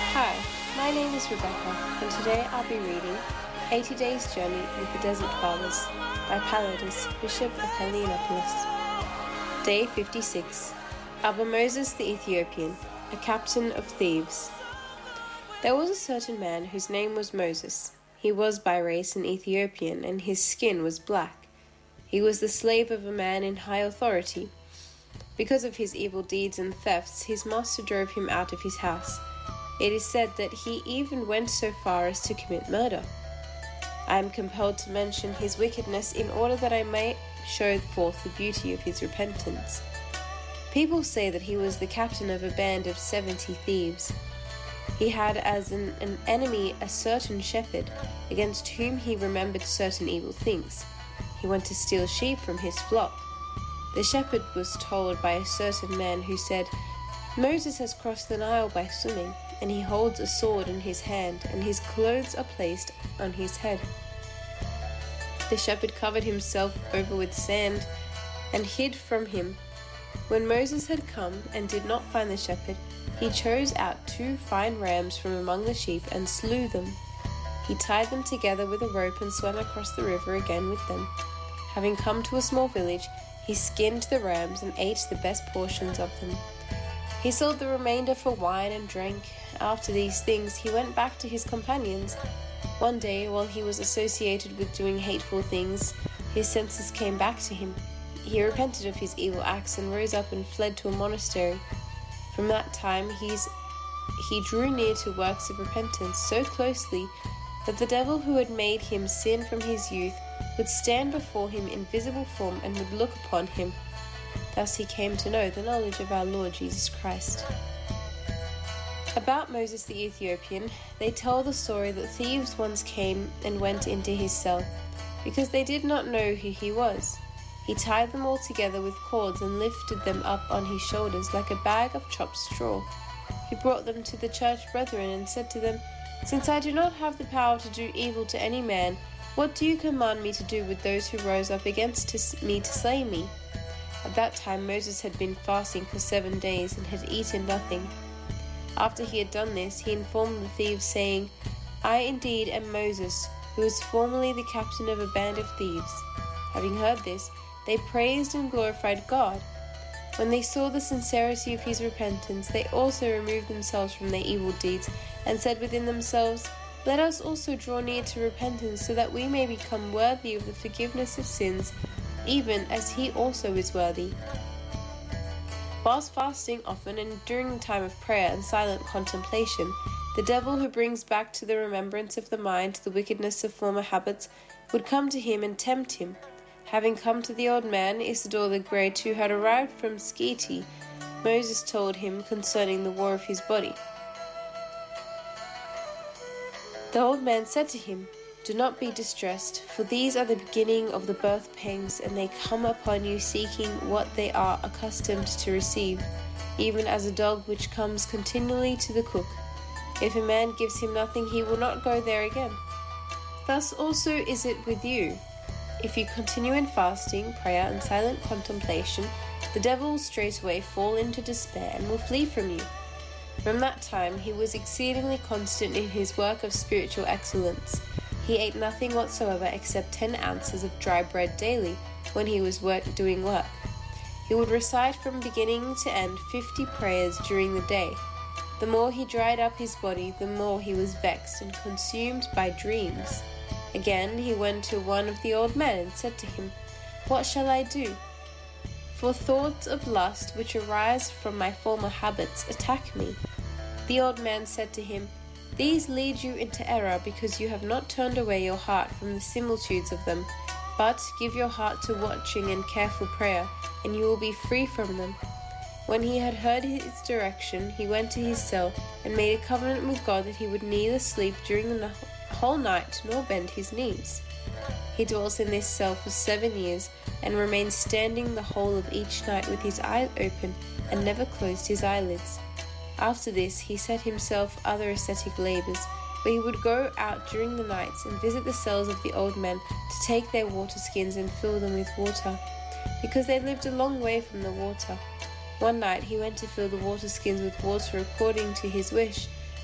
Hi, my name is Rebecca, and today I'll be reading 80 Days Journey with the Desert Fathers by Palladius, Bishop of Heliopolis. Day 56. Abba Moses the Ethiopian, a captain of thieves. There was a certain man whose name was Moses. He was by race an Ethiopian, and his skin was black. He was the slave of a man in high authority. Because of his evil deeds and thefts, his master drove him out of his house. It is said that he even went so far as to commit murder. I am compelled to mention his wickedness in order that I may show forth the beauty of his repentance. People say that he was the captain of a band of 70 thieves. He had as an enemy a certain shepherd, against whom he remembered certain evil things. He went to steal sheep from his flock. The shepherd was told by a certain man who said, "Moses has crossed the Nile by swimming, and he holds a sword in his hand, and his clothes are placed on his head." The shepherd covered himself over with sand and hid from him. When Moses had come and did not find the shepherd, he chose out 2 fine rams from among the sheep and slew them. He tied them together with a rope and swam across the river again with them. Having come to a small village, he skinned the rams and ate the best portions of them. He sold the remainder for wine and drank. After these things, he went back to his companions. One day, while he was associated with doing hateful things, his senses came back to him. He repented of his evil acts and rose up and fled to a monastery. From that time, he drew near to works of repentance so closely that the devil who had made him sin from his youth would stand before him in visible form and would look upon him. Thus he came to know the knowledge of our Lord Jesus Christ. About Moses the Ethiopian, they tell the story that thieves once came and went into his cell, because they did not know who he was. He tied them all together with cords and lifted them up on his shoulders like a bag of chopped straw. He brought them to the church brethren and said to them, "Since I do not have the power to do evil to any man, what do you command me to do with those who rose up against me to slay me?" At that time Moses had been fasting for 7 days and had eaten nothing. After he had done this, he informed the thieves, saying, "I indeed am Moses, who was formerly the captain of a band of thieves." Having heard this, they praised and glorified God. When they saw the sincerity of his repentance, they also removed themselves from their evil deeds, and said within themselves, "Let us also draw near to repentance, so that we may become worthy of the forgiveness of sins, even as he also is worthy." Whilst fasting often and during the time of prayer and silent contemplation, the devil who brings back to the remembrance of the mind the wickedness of former habits would come to him and tempt him. Having come to the old man, Isidore the Great, who had arrived from Skete, Moses told him concerning the war of his body. The old man said to him, "Do not be distressed, for these are the beginning of the birth pangs, and they come upon you seeking what they are accustomed to receive, even as a dog which comes continually to the cook. If a man gives him nothing, he will not go there again. Thus also is it with you. If you continue in fasting, prayer, and silent contemplation, the devil will straightway fall into despair and will flee from you." From that time he was exceedingly constant in his work of spiritual excellence. He ate nothing whatsoever except 10 ounces of dry bread daily when he was doing work. He would recite from beginning to end 50 prayers during the day. The more he dried up his body, the more he was vexed and consumed by dreams. Again he went to one of the old men and said to him, "What shall I do? For thoughts of lust which arise from my former habits attack me." The old man said to him, "These lead you into error because you have not turned away your heart from the similitudes of them, but give your heart to watching and careful prayer, and you will be free from them." When he had heard his direction, he went to his cell and made a covenant with God that he would neither sleep during the whole night nor bend his knees. He dwelt in this cell for 7 years and remained standing the whole of each night with his eyes open and never closed his eyelids. After this he set himself other ascetic labors, for he would go out during the nights and visit the cells of the old men to take their water skins and fill them with water, because they lived a long way from the water. One night he went to fill the water skins with water according to his wish,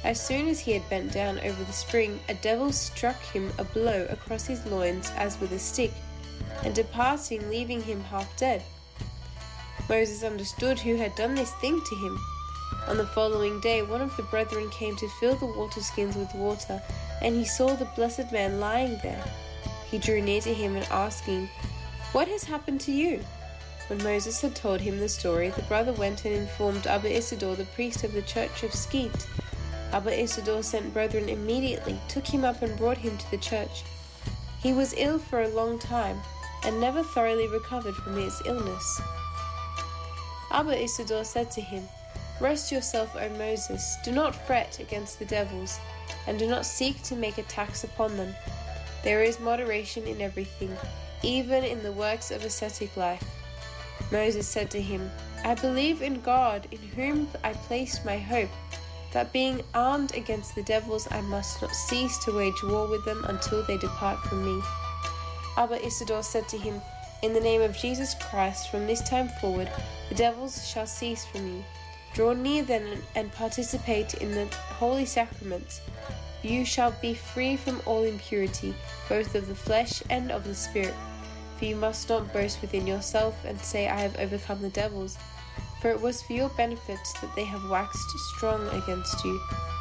As soon as he had bent down over the spring, a devil struck him a blow across his loins as with a stick, and departing, leaving him half dead. Moses understood who had done this thing to him. On the following day, one of the brethren came to fill the water skins with water, and he saw the blessed man lying there. He drew near to him and asking, "What has happened to you?" When Moses had told him the story, the brother went and informed Abba Isidore, the priest of the church of Skeet. Abba Isidore sent brethren immediately, took him up and brought him to the church. He was ill for a long time, and never thoroughly recovered from his illness. Abba Isidore said to him, "Rest yourself, O Moses, do not fret against the devils, and do not seek to make a tax upon them. There is moderation in everything, even in the works of ascetic life." Moses said to him, "I believe in God, in whom I placed my hope, that being armed against the devils I must not cease to wage war with them until they depart from me." Abba Isidore said to him, "In the name of Jesus Christ, from this time forward, the devils shall cease from you. Draw near then and participate in the holy sacraments. You shall be free from all impurity, both of the flesh and of the spirit. For you must not boast within yourself and say, 'I have overcome the devils,' for it was for your benefit that they have waxed strong against you."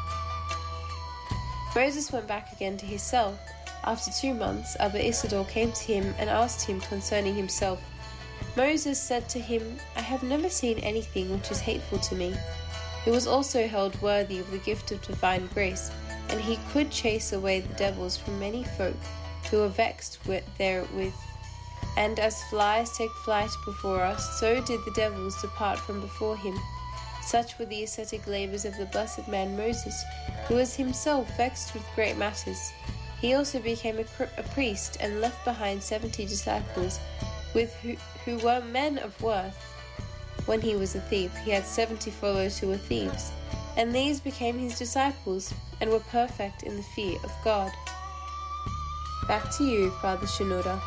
Moses went back again to his cell. After 2 months, Abba Isidore came to him and asked him concerning himself. Moses said to him, "I have never seen anything which is hateful to me." He was also held worthy of the gift of divine grace, and he could chase away the devils from many folk who were vexed therewith. And as flies take flight before us, so did the devils depart from before him. Such were the ascetic labours of the blessed man Moses, who was himself vexed with great matters. He also became a priest, and left behind 70 disciples, who were men of worth. When he was a thief, he had 70 followers who were thieves, and these became his disciples, and were perfect in the fear of God. Back to you, Father Shinoda.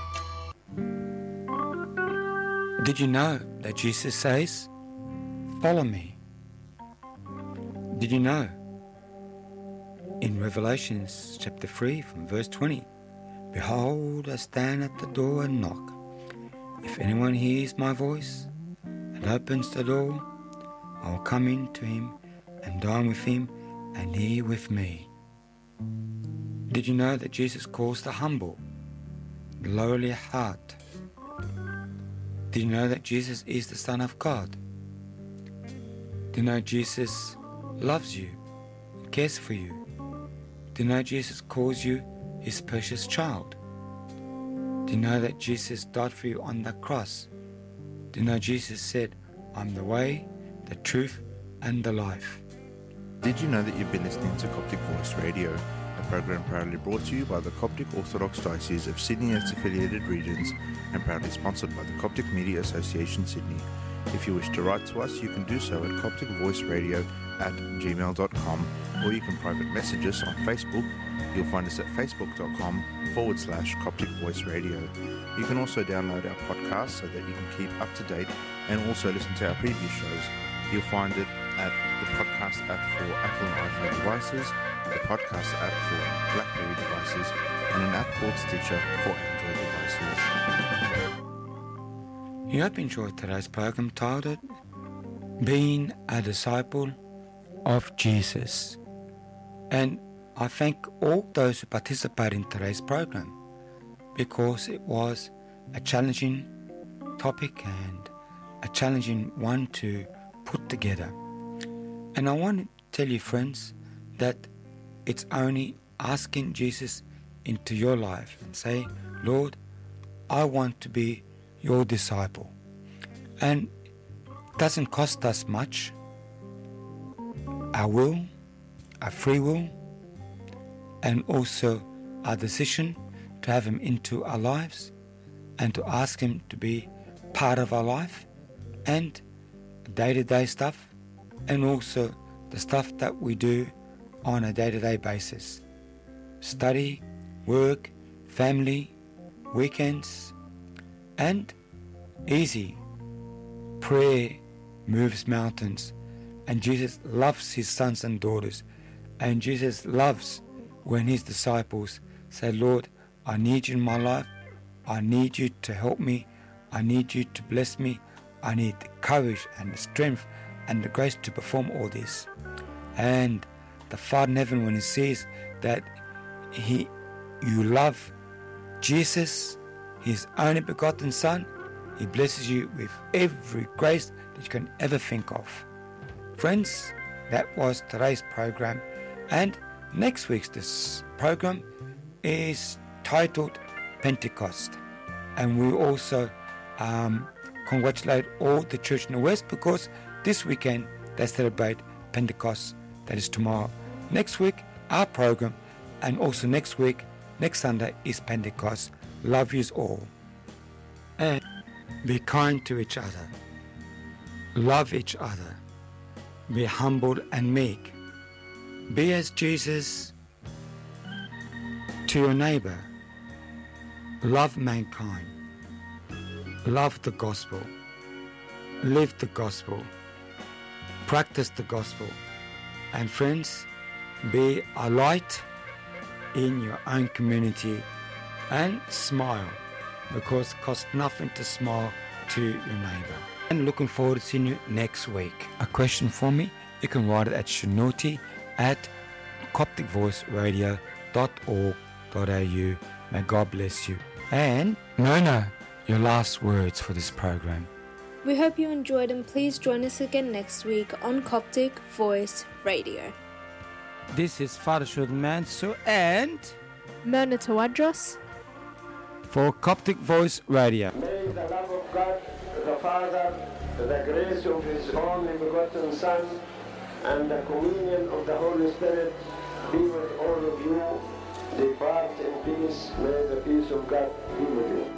Did you know that Jesus says, "Follow me"? Did you know in Revelations chapter 3 from verse 20, "Behold, I stand at the door and knock. If anyone hears my voice and opens the door, I will come in to him and dine with him and he with me." Did you know that Jesus calls the humble, the lowly heart? Did you know that Jesus is the Son of God? Do you know Jesus loves you and cares for you? Do you know Jesus calls you his precious child? Do you know that Jesus died for you on the cross? Do you know Jesus said, "I'm the way, the truth, and the life"? Did you know that you've been listening to Coptic Voice Radio, a program proudly brought to you by the Coptic Orthodox Diocese of Sydney and its affiliated regions, and proudly sponsored by the Coptic Media Association Sydney? If you wish to write to us, you can do so at copticvoiceradio@gmail.com, or you can private message us on Facebook. You'll find us at facebook.com/Coptic Voice Radio. You can also download our podcast so that you can keep up to date and also listen to our previous shows. You'll find it at the podcast app for Apple and iPhone devices, the podcast app for BlackBerry devices, and an app called Stitcher for Android devices. You hope you enjoyed today's program titled "Being a Disciple of Jesus." And I thank all those who participated in today's program, because it was a challenging topic and a challenging one to put together. And I want to tell you, friends, that it's only asking Jesus into your life and say, "Lord, I want to be your disciple." And it doesn't cost us much. Our will, our free will, and also our decision to have him into our lives and to ask him to be part of our life and day-to-day stuff, and also the stuff that we do on a day-to-day basis. Study, work, family, weekends, and easy. Prayer moves mountains, and Jesus loves his sons and daughters, And Jesus loves when his disciples say, Lord, I need you in my life. I need you to help me. I need you to bless me. I need the courage and the strength and the grace to perform all this. And the Father in heaven, when he sees that you love Jesus, his only begotten Son, he blesses you with every grace that you can ever think of. Friends, that was today's program. And next week's program is titled Pentecost. And we also congratulate all the church in the West, because this weekend they celebrate Pentecost. That is tomorrow. Next week, our program, and also next Sunday is Pentecost. Love yous all. And be kind to each other. Love each other. Be humble and meek. Be as Jesus to your neighbor. Love mankind. Love the gospel. Live the gospel. Practice the gospel. And friends, be a light in your own community and smile, because it costs nothing to smile to your neighbor. And looking forward to seeing you next week. A question for me, you can write it at shunuti@copticvoiceradio.org.au. May God bless you. And no, your last words for this program. We hope you enjoyed, and please join us again next week on Coptic Voice Radio. This is Father Shulman Manso and Myrna Tawadros for Coptic Voice Radio. May the love of God, the Father, the grace of His only begotten Son, and the communion of the Holy Spirit be with all of you. Depart in peace. May the peace of God be with you.